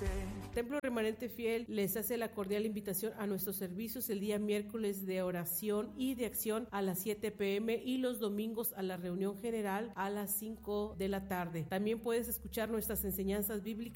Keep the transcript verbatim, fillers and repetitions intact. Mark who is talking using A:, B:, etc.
A: Templo Remanente Fiel les hace la cordial invitación a nuestros servicios el día miércoles de oración y de acción a las siete p.m. y los domingos a la reunión general a las cinco de la tarde. También puedes escuchar nuestras enseñanzas bíblicas